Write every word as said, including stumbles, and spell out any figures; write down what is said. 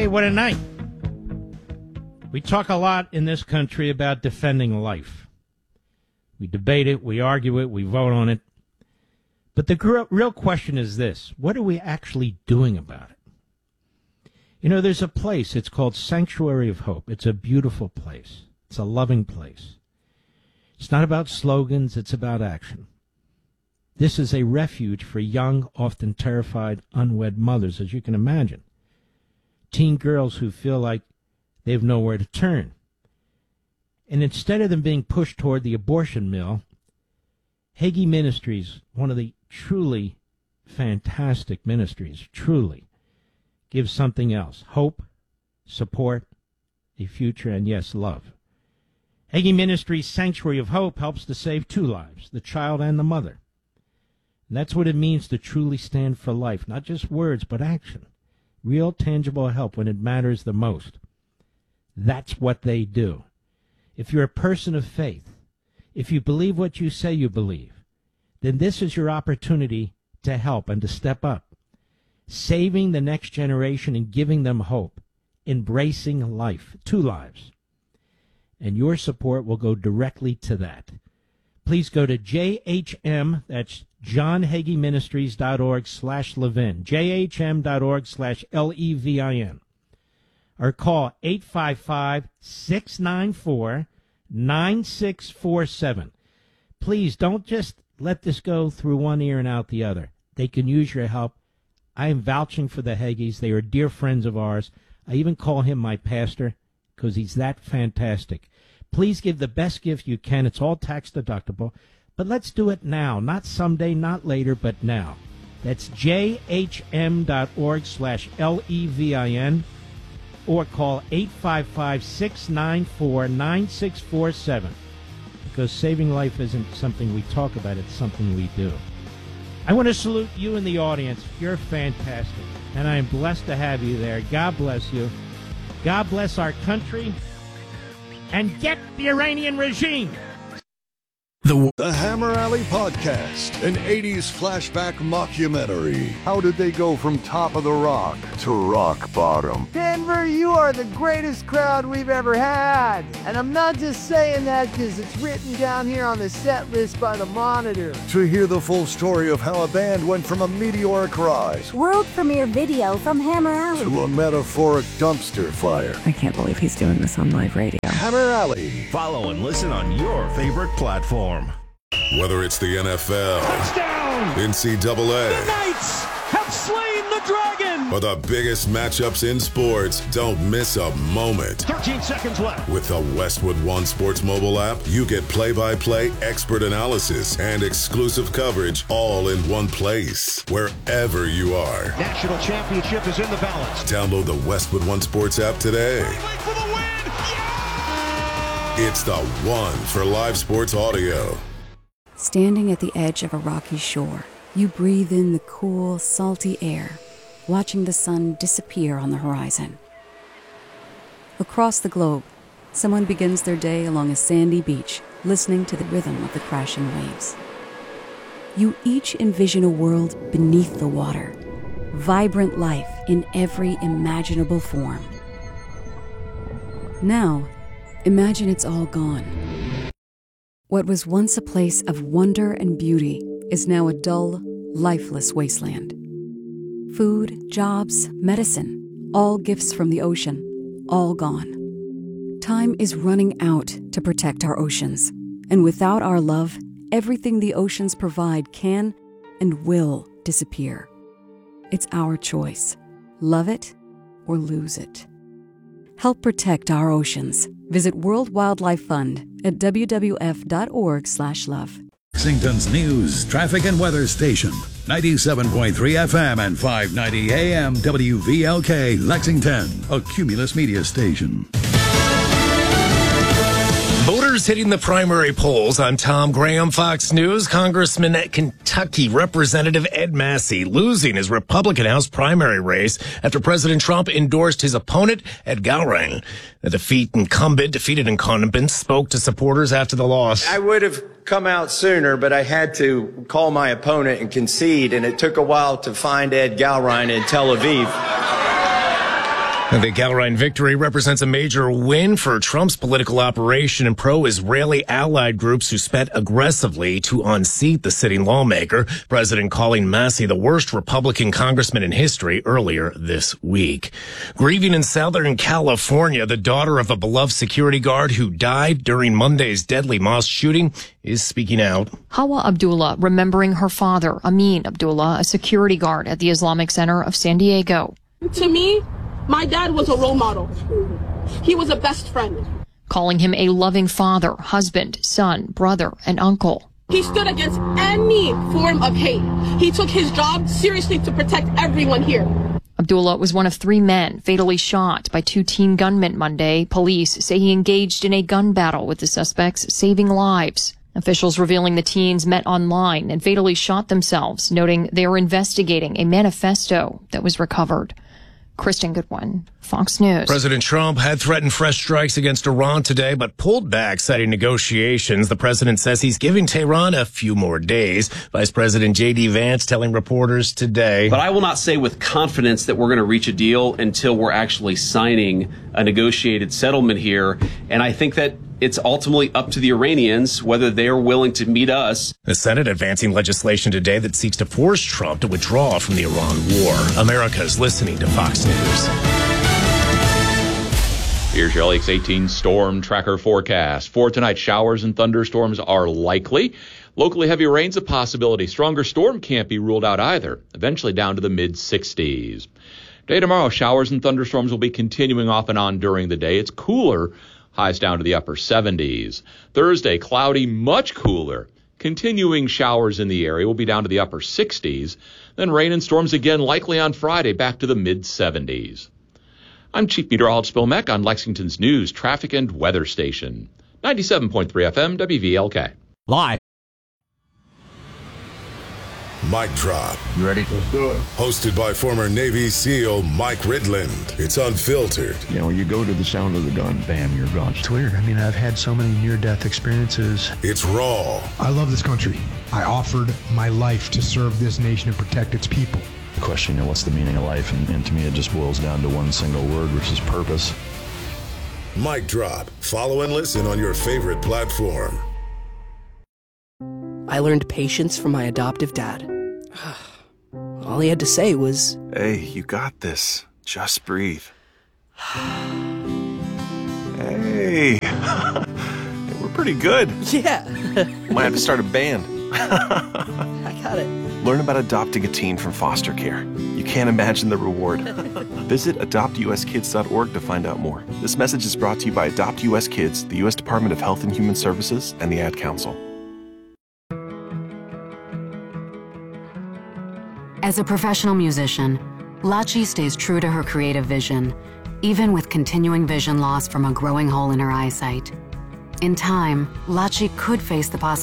what a night. We talk a lot in this country about defending life. We debate it, we argue it, we vote on it. But the gr- real question is this: what are we actually doing about it? You know, there's a place, it's called Sanctuary of Hope. It's a beautiful place. It's a loving place. It's not about slogans, it's about action. This is a refuge for young, often terrified, unwed mothers, as you can imagine. Teen girls who feel like they have nowhere to turn. And instead of them being pushed toward the abortion mill, Hagee Ministries, one of the truly fantastic ministries, truly, gives something else: hope, support, a future, and yes, love. Hagee Ministries' Sanctuary of Hope helps to save two lives, the child and the mother. And that's what it means to truly stand for life, not just words, but action. Real, tangible help when it matters the most. That's what they do. If you're a person of faith, if you believe what you say you believe, then this is your opportunity to help and to step up. Saving the next generation and giving them hope. Embracing life. Two lives. And your support will go directly to that. Please go to J H M, that's John Hagee Ministries dot org slash Levin, J H M dot org slash L E V I N, or call eight five five, six nine four, nine six four seven. Please don't just let this go through one ear and out the other. They can use your help. I am vouching for the Hagees. They are dear friends of ours. I even call him my pastor because he's that fantastic. Please give the best gift you can. It's all tax deductible. But let's do it now. Not someday, not later, but now. That's J H M dot org slash L E V I N, or call eight five five, six nine four, nine six four seven. Because saving life isn't something we talk about, it's something we do. I want to salute you in the audience. You're fantastic. And I am blessed to have you there. God bless you. God bless our country. And get the Iranian regime. The, the Hammer Alley Podcast, an eighties flashback mockumentary. How did they go from top of the rock to rock bottom? Denver, you are the greatest crowd we've ever had. And I'm not just saying that because it's written down here on the set list by the Monitor. To hear the full story of how a band went from a meteoric rise, world premiere video from Hammer Alley, to a metaphoric dumpster fire. I can't believe he's doing this on live radio. Hammer Alley. Follow and listen on your favorite platform. Whether it's the N F L, touchdown, N C double A, the Knights have slain the dragon, or the biggest matchups in sports, don't miss a moment. thirteen seconds left. With the Westwood One Sports mobile app, you get play-by-play, expert analysis, and exclusive coverage all in one place, wherever you are. National championship is in the balance. Download the Westwood One Sports app today. For the win. It's the one for live sports audio. Standing at the edge of a rocky shore, you breathe in the cool, salty air, watching the sun disappear on the horizon. Across the globe, someone begins their day along a sandy beach, listening to the rhythm of the crashing waves. You each envision a world beneath the water, vibrant life in every imaginable form. Now, imagine it's all gone. What was once a place of wonder and beauty is now a dull, lifeless wasteland. Food, jobs, medicine, all gifts from the ocean, all gone. Time is running out to protect our oceans, and without our love, everything the oceans provide can and will disappear. It's our choice. Love it or lose it. Help protect our oceans. Visit World Wildlife Fund at w w f dot org slash love. Lexington's news, traffic, and weather station. ninety-seven point three F M and five ninety A M W V L K, Lexington, a Cumulus media station. Voters hitting the primary polls. I'm Tom Graham, Fox News. Congressman at Kentucky Representative Ed Massey losing his Republican House primary race after President Trump endorsed his opponent, Ed Gowring. The defeat incumbent, defeated incumbent spoke to supporters after the loss. I would have come out sooner, but I had to call my opponent and concede, and it took a while to find Ed Gowring in Tel Aviv. The Gallerine victory represents a major win for Trump's political operation and pro-Israeli allied groups who spent aggressively to unseat the sitting lawmaker. President calling Massey the worst Republican congressman in history earlier this week. Grieving in Southern California, the daughter of a beloved security guard who died during Monday's deadly mosque shooting is speaking out. Hawa Abdullah remembering her father, Amin Abdullah, a security guard at the Islamic Center of San Diego. To me, my dad was a role model. He was a best friend. Calling him a loving father, husband, son, brother, and uncle. He stood against any form of hate. He took his job seriously to protect everyone here. Abdullah was one of three men fatally shot by two teen gunmen Monday. Police say he engaged in a gun battle with the suspects, saving lives. Officials revealing the teens met online and fatally shot themselves, noting they were investigating a manifesto that was recovered. Kristen Goodwin, Fox News. President Trump had threatened fresh strikes against Iran today, but pulled back, citing negotiations. The president says he's giving Tehran a few more days. Vice President J D Vance telling reporters today. But I will not say with confidence that we're going to reach a deal until we're actually signing a negotiated settlement here. And I think that it's ultimately up to the Iranians whether they are willing to meet us. The Senate advancing legislation today that seeks to force Trump to withdraw from the Iran war. America is listening to Fox News. Here's your L X eighteen storm tracker forecast. For tonight, showers and thunderstorms are likely. Locally heavy rain's a possibility. Stronger storm can't be ruled out either. Eventually down to the mid sixties. Day tomorrow, showers and thunderstorms will be continuing off and on during the day. It's cooler. Highs down to the upper seventies. Thursday, cloudy, much cooler. Continuing showers in the area will be down to the upper sixties. Then rain and storms again likely on Friday, back to the mid seventies. I'm Chief Meteorologist Bill Meck on Lexington's News, Traffic and Weather Station. ninety-seven point three F M, W V L K. Live. Mic Drop. You ready? Let's do it. Hosted by former Navy SEAL Mike Ridland. It's unfiltered. You know, you go to the sound of the gun, bam, you're gone. It's weird. I mean, I've had so many near-death experiences. It's raw. I love this country. I offered my life to serve this nation and protect its people. The question, you know, what's the meaning of life? And, and to me, it just boils down to one single word, which is purpose. Mic Drop. Follow and listen on your favorite platform. I learned patience from my adoptive dad. All he had to say was, "Hey, you got this. Just breathe." Hey, we're pretty good. Yeah. Might have to start a band. I got it. Learn about adopting a teen from foster care. You can't imagine the reward. Visit adopt U S kids dot org to find out more. This message is brought to you by Adopt U S Kids, the U S Department of Health and Human Services, and the Ad Council. As a professional musician, Lachi stays true to her creative vision, even with continuing vision loss from a growing hole in her eyesight. In time, Lachi could face the possibility